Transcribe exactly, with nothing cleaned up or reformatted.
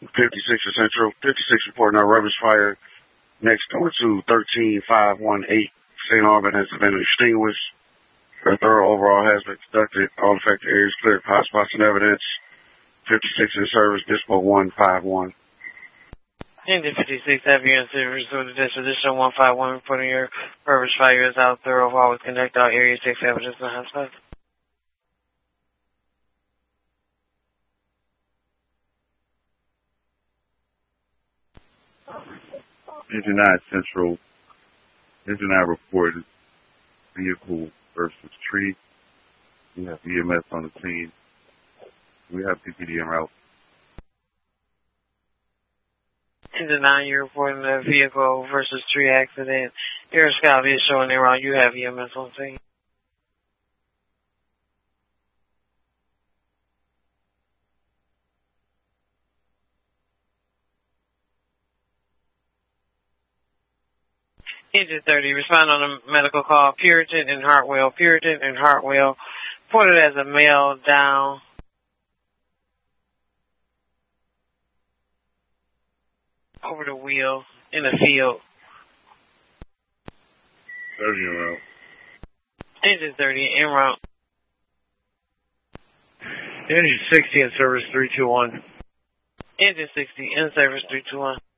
fifty-six is Central. fifty-six reporting a rubbish fire next door to thirteen five one eight. Saint Aubin has been extinguished. A thorough overall has been conducted. All affected areas cleared. Hotspots and evidence. fifty-six in service. Dispo one five one. Engine fifty-six, have you in service with the disposition one five one reporting your rubbish fire is out. Thorough overall was conducted. All areas take evidence and hotspots. Engine nine Central. Engine nine reported vehicle versus tree. We have E M S on the scene. We have P P D en route. Engine nine, you're reporting the vehicle versus tree accident. Air Scout is showing en route. You have E M S on scene. Engine thirty, respond on a medical call. Puritan and Hartwell. Puritan and Hartwell. Reported as a male down. Over the wheel in the field. thirty en route. Engine thirty, en route. Engine sixty in service three two one. Engine sixty, in service three two one.